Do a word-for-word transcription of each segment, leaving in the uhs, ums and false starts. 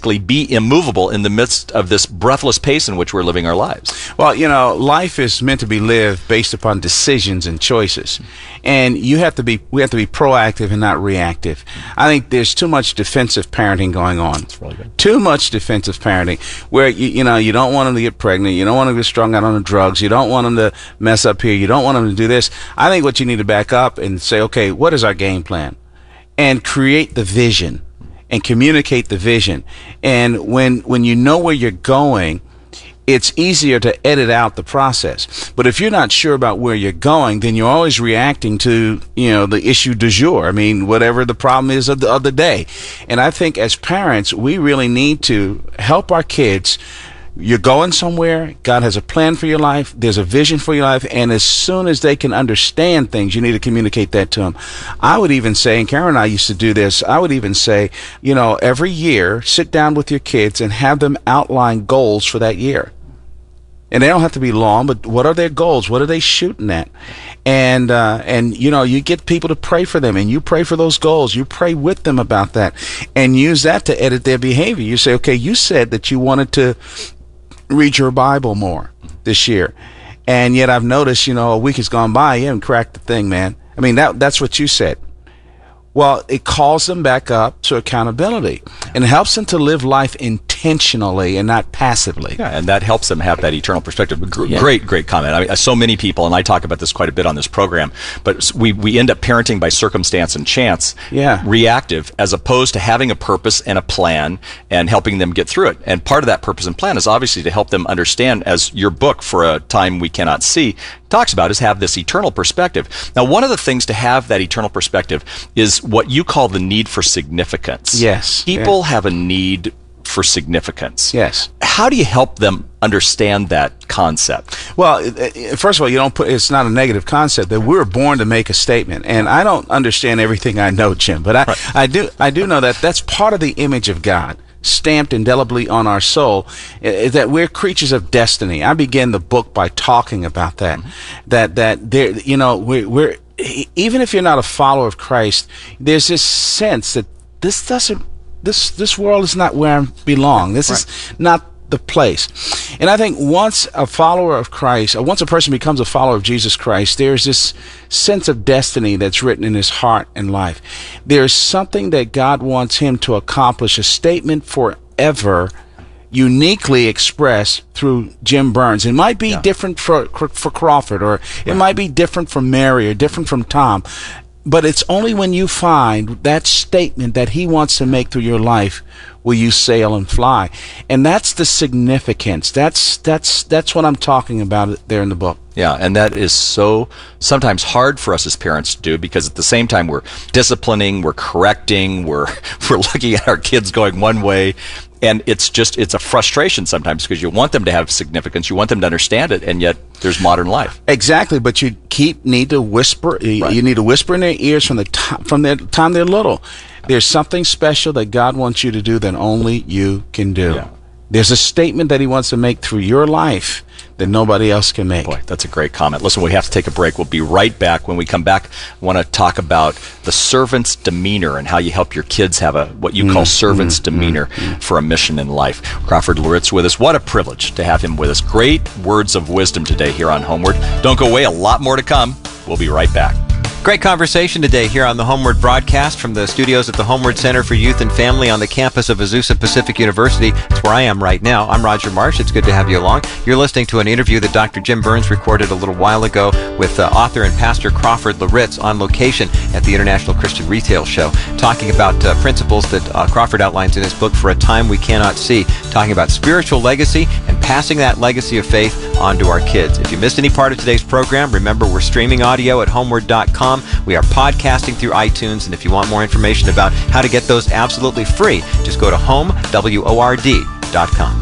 basically be immovable in the midst of this breathless pace in which we're living our lives. Well, you know, life is meant to be lived based upon decisions and choices. And you have to be, we have to be proactive and not reactive. I think there's too much defensive parenting going on. That's really good. Too much defensive parenting where, you, you know, you don't want them to get pregnant. You don't want them to get strung out on the drugs. You don't want them to mess up here. You don't want them to do this. I think what you need to back up and say, okay, what is our game plan? And create the vision and communicate the vision. And when, when you know where you're going, it's easier to edit out the process. But if you're not sure about where you're going, then you're always reacting to, you know, the issue du jour. I mean, whatever the problem is of the, of the day. And I think as parents, we really need to help our kids. You're going somewhere. God has a plan for your life. There's a vision for your life. And as soon as they can understand things, you need to communicate that to them. I would even say, and Karen and I used to do this, I would even say, you know, every year, sit down with your kids and have them outline goals for that year. And they don't have to be long, but what are their goals? What are they shooting at? And, uh, and you know, you get people to pray for them, and you pray for those goals. You pray with them about that and use that to edit their behavior. You say, okay, you said that you wanted to read your Bible more this year. And yet I've noticed, you know, a week has gone by, you haven't cracked the thing, man. I mean, that that's what you said. Well, it calls them back up to accountability and helps them to live life intentionally and not passively. Yeah, and that helps them have that eternal perspective. Gr- Yeah. Great, great comment. I mean, so many people, and I talk about this quite a bit on this program, but we, we end up parenting by circumstance and chance, Yeah. reactive, as opposed to having a purpose and a plan and helping them get through it. And part of that purpose and plan is obviously to help them understand, as your book, For a Time We Cannot See, talks about, is have this eternal perspective. Now, one of the things to have that eternal perspective is what you call the need for significance. Yes. People Yeah. have a need for significance. Yes. How do you help them understand that concept? Well, it- it- first of all, you don't put, it's not a negative concept that we're born to make a statement. And I don't understand everything I know, Jim, but I, Right. I do, I do know that that's part of the image of God, stamped indelibly on our soul, is that we're creatures of destiny. I began the book by talking about that, Mm-hmm. that, that there, you know, we're, we're, even if you're not a follower of Christ, there's this sense that this doesn't, this, this world is not where I belong. This Right. is not the place. And I think once a follower of Christ, or once a person becomes a follower of Jesus Christ, there's this sense of destiny that's written in his heart and life. There's something that God wants him to accomplish, a statement forever, uniquely expressed through Jim Burns. It might be Yeah. different for for Crawford, or it Right. might be different from Mary, or different from Tom. But it's only when you find that statement that he wants to make through your life will you sail and fly. And that's the significance. That's that's that's what I'm talking about there in the book. Yeah, and that is so sometimes hard for us as parents to do, because at the same time we're disciplining, we're correcting, we're we're looking at our kids going one way, and it's just it's a frustration sometimes, because you want them to have significance, you want them to understand it, and yet there's modern life. Exactly, but you keep need to whisper. You Right. you need to whisper in their ears from the time, from the time they're little. There's something special that God wants you to do that only you can do. Yeah. There's a statement that he wants to make through your life that nobody else can make. Boy, that's a great comment. Listen, we have to take a break. We'll be right back. When we come back, I want to talk about the servant's demeanor and how you help your kids have a what you call servant's demeanor for a mission in life. Crawford Loritts with us. What a privilege to have him with us. Great words of wisdom today here on Homeward. Don't go away. A lot more to come. We'll be right back. Great conversation today here on the Homeward broadcast from the studios at the Homeward Center for Youth and Family on the campus of Azusa Pacific University. It's where I am right now. I'm Roger Marsh. It's good to have you along. You're listening to an interview that Doctor Jim Burns recorded a little while ago with uh, author and pastor Crawford Loritts on location at the International Christian Retail Show, talking about uh, principles that uh, Crawford outlines in his book, For a Time We Cannot See, talking about spiritual legacy and passing that legacy of faith on to our kids. If you missed any part of today's program, remember we're streaming audio at homeward dot com. We are podcasting through iTunes, and if you want more information about how to get those absolutely free, just go to home word dot com.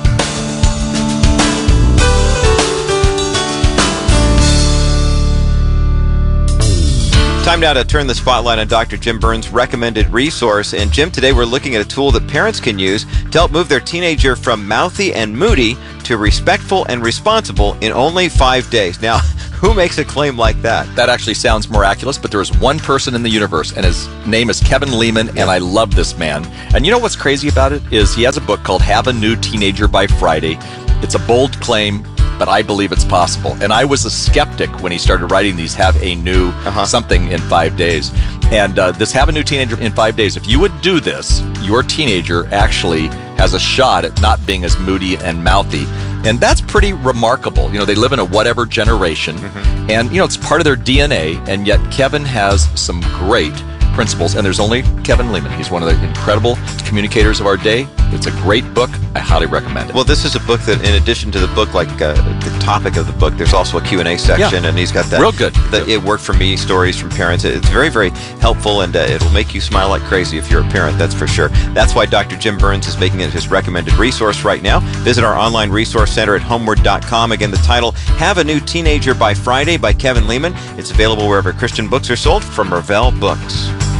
Time now to turn the spotlight on Doctor Jim Burns' recommended resource. And Jim, today we're looking at a tool that parents can use to help move their teenager from mouthy and moody to respectful and responsible in only five days. Now, Who makes a claim like that? That actually sounds miraculous, but there is one person in the universe, and his name is Kevin Leman, and I love this man. And you know what's crazy about it is he has a book called Have a New Teenager by Friday. It's a bold claim, but I believe it's possible. And I was a skeptic when he started writing these Have a New uh-huh. something in five days. And uh, this Have a New Teenager in five days, if you would do this, your teenager actually has a shot at not being as moody and mouthy. And that's pretty remarkable. You know, they live in a whatever generation, mm-hmm. and, you know, it's part of their D N A, and yet Kevin has some great principles, and there's only Kevin Leman. He's one of the incredible communicators of our day. It's a great book. I highly recommend it. Well, this is a book that, in addition to the book, like uh, the topic of the book, there's also a Q and A section, yeah. and he's got that. Real good. The, it worked for me, stories from parents. It's very, very helpful, and uh, it'll make you smile like crazy if you're a parent, that's for sure. That's why Doctor Jim Burns is making it his recommended resource right now. Visit our online resource center at homeward dot com. Again, the title, Have a New Teenager by Friday by Kevin Leman. It's available wherever Christian books are sold from Revell Books.